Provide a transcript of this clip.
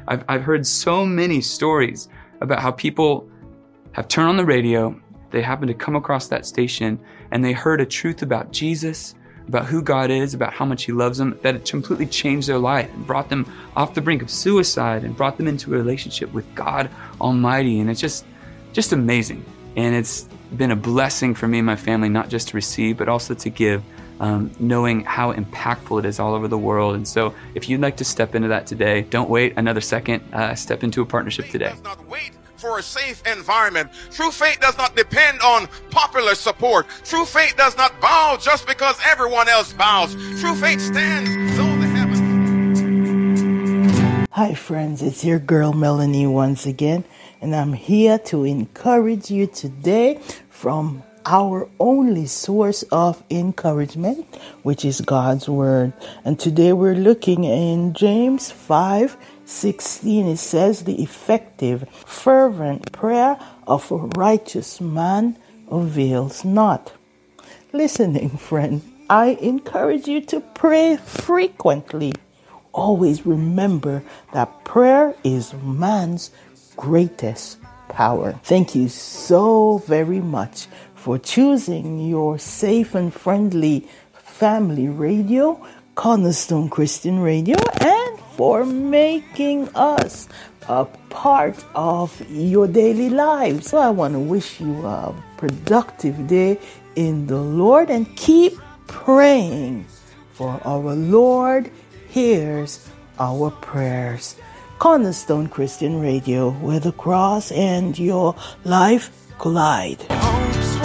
I've heard so many stories about how people have turned on the radio, they happen to come across that station, and they heard a truth about Jesus, about who God is, about how much He loves them, that it completely changed their life and brought them off the brink of suicide and brought them into a relationship with God Almighty. And it's just amazing. And it's been a blessing for me and my family, not just to receive, but also to give, knowing how impactful it is all over the world. And so if you'd like to step into that today, don't wait another second. Step into a partnership today. Does not wait for a safe environment. True faith does not depend on popular support. True faith does not bow just because everyone else bows. True faith stands though the heavens. Hi friends, it's your girl Melanie once again, and I'm here to encourage you today from our only source of encouragement, which is God's Word. And today we're looking in James 5:16. It says, the effective, fervent prayer of a righteous man avails not. Listening friend, I encourage you to pray frequently. Always remember that prayer is man's greatest power. Thank you so very much for choosing your safe and friendly family radio, Cornerstone Christian Radio, and for making us a part of your daily lives. So I want to wish you a productive day in the Lord, and keep praying, for our Lord hears our prayers. Cornerstone Christian Radio, where the cross and your life collide.